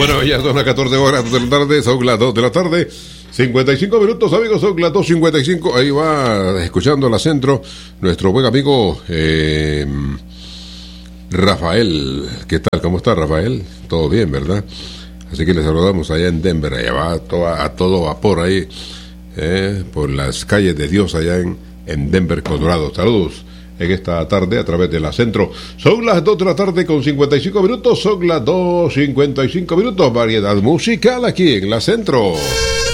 Bueno, ya son las 14 horas de la tarde, son las 2 de la tarde, 55 minutos, amigos, son las 2:55. Ahí va, escuchando la Centro, nuestro buen amigo Rafael. ¿Qué tal? ¿Cómo está, Rafael? Todo bien, ¿verdad? Así que le saludamos allá en Denver, allá va a todo vapor ahí, por las calles de Dios allá en Denver, Colorado. Saludos en esta tarde a través de la Centro. Son las 2 de la tarde con 55 minutos, son las 2:55 minutos, variedad musical aquí en la Centro.